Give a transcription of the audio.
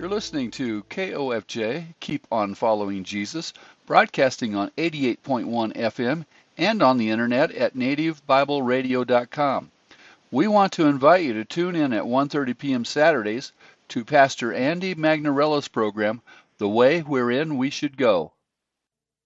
You're listening to KOFJ, Keep on Following Jesus, broadcasting on 88.1 FM and on the internet at nativebibleradio.com. We want to invite you to tune in at 1:30 p.m. Saturdays to Pastor Andy Magnarella's program, The Way Wherein We Should Go.